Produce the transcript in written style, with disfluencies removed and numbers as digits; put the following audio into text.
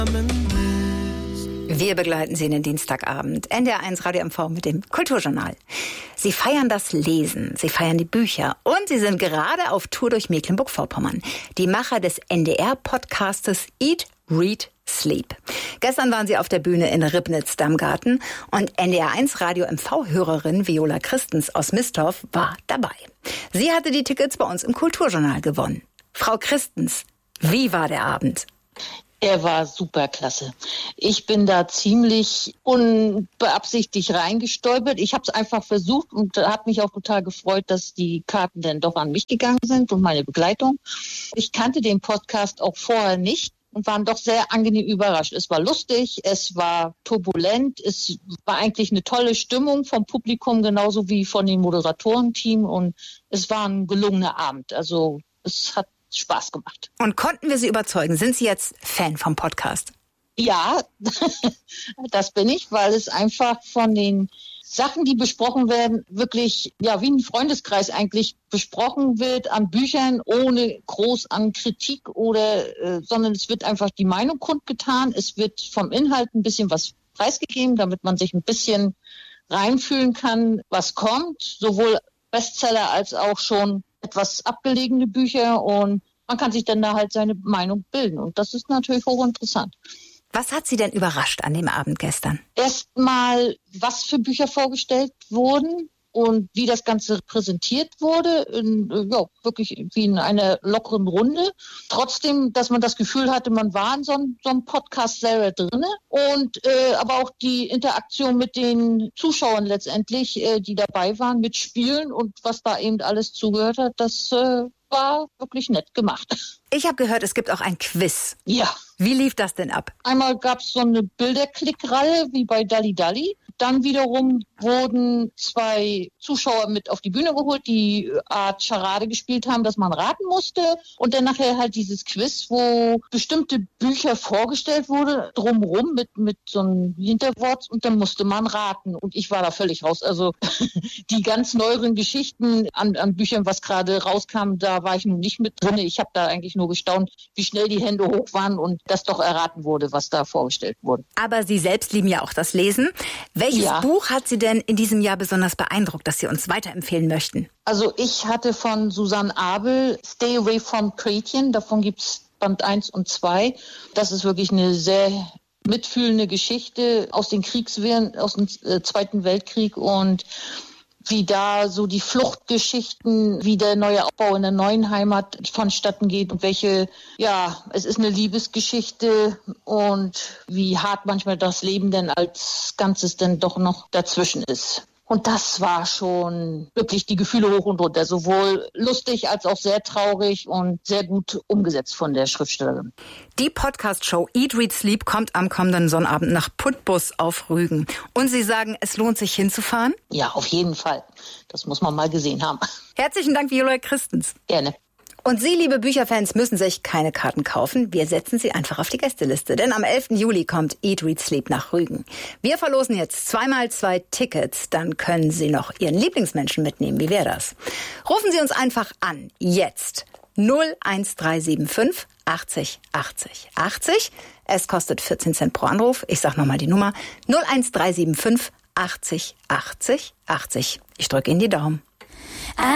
Wir begleiten Sie in den Dienstagabend. NDR1 Radio MV mit dem Kulturjournal. Sie feiern das Lesen, Sie feiern die Bücher und Sie sind gerade auf Tour durch Mecklenburg-Vorpommern. Die Macher des NDR-Podcastes Eat, Read, Sleep. Gestern waren Sie auf der Bühne in Ribnitz-Damgarten und NDR1 Radio MV-Hörerin Viola Christens aus Mistorf war dabei. Sie hatte die Tickets bei uns im Kulturjournal gewonnen. Frau Christens, wie war der Abend? Er war superklasse. Ich bin da ziemlich unbeabsichtigt reingestolpert. Ich habe es einfach versucht und habe mich auch total gefreut, dass die Karten dann doch an mich gegangen sind und meine Begleitung. Ich kannte den Podcast auch vorher nicht und waren doch sehr angenehm überrascht. Es war lustig, es war turbulent, es war eigentlich eine tolle Stimmung vom Publikum, genauso wie von dem Moderatorenteam und es war ein gelungener Abend. Also es hat Spaß gemacht. Und konnten wir Sie überzeugen? Sind Sie jetzt Fan vom Podcast? Ja, das bin ich, weil es einfach von den Sachen, die besprochen werden, wirklich ja wie ein Freundeskreis eigentlich besprochen wird an Büchern, ohne groß an Kritik oder, sondern es wird einfach die Meinung kundgetan. Es wird vom Inhalt ein bisschen was preisgegeben, damit man sich ein bisschen reinfühlen kann, was kommt, sowohl Bestseller als auch schon etwas abgelegene Bücher und man kann sich dann da halt seine Meinung bilden. Und das ist natürlich hochinteressant. Was hat Sie denn überrascht an dem Abend gestern? Erstmal, was für Bücher vorgestellt wurden und wie das Ganze präsentiert wurde. Ja, wirklich wie in einer lockeren Runde. Trotzdem, dass man das Gefühl hatte, man war in so einem Podcast selber drin. Und aber auch die Interaktion mit den Zuschauern letztendlich, die dabei waren, mit Spielen und was da eben alles zugehört hat, das war wirklich nett gemacht. Ich habe gehört, es gibt auch ein Quiz. Ja. Wie lief das denn ab? Einmal gab es so eine Bilderklickreihe wie bei Dalli Dalli. Dann wiederum wurden 2 Zuschauer mit auf die Bühne geholt, die Art Charade gespielt haben, dass man raten musste. Und dann nachher halt dieses Quiz, wo bestimmte Bücher vorgestellt wurde, drumherum mit so einem Hinterwort. Und dann musste man raten. Und ich war da völlig raus. Also die ganz neueren Geschichten an Büchern, was gerade rauskam, da war ich nun nicht mit drin. Ich habe da eigentlich nur gestaunt, wie schnell die Hände hoch waren und das doch erraten wurde, was da vorgestellt wurde. Aber Sie selbst lieben ja auch das Lesen. Welches Buch hat Sie denn in diesem Jahr besonders beeindruckt, das Sie uns weiterempfehlen möchten? Also ich hatte von Susanne Abel Stay Away from Gretchen, davon gibt's Band 1 und 2. Das ist wirklich eine sehr mitfühlende Geschichte aus den Kriegswehren, aus dem Zweiten Weltkrieg und wie da so die Fluchtgeschichten, wie der neue Aufbau in der neuen Heimat vonstatten geht und welche, ja, es ist eine Liebesgeschichte und wie hart manchmal das Leben denn als Ganzes denn doch noch dazwischen ist. Und das war schon wirklich die Gefühle hoch und runter, sowohl lustig als auch sehr traurig und sehr gut umgesetzt von der Schriftstellerin. Die Podcast-Show Eat, Read, Sleep kommt am kommenden Sonnabend nach Putbus auf Rügen. Und Sie sagen, es lohnt sich hinzufahren? Ja, auf jeden Fall. Das muss man mal gesehen haben. Herzlichen Dank, Viola Christens. Gerne. Und Sie, liebe Bücherfans, müssen sich keine Karten kaufen. Wir setzen Sie einfach auf die Gästeliste. Denn am 11. Juli kommt Eat, Read, Sleep nach Rügen. Wir verlosen jetzt 2x2 Tickets. Dann können Sie noch Ihren Lieblingsmenschen mitnehmen. Wie wäre das? Rufen Sie uns einfach an. Jetzt. 01375 80 80 80. Es kostet 14 Cent pro Anruf. Ich sage nochmal die Nummer. 01375 80 80 80. Ich drücke Ihnen die Daumen.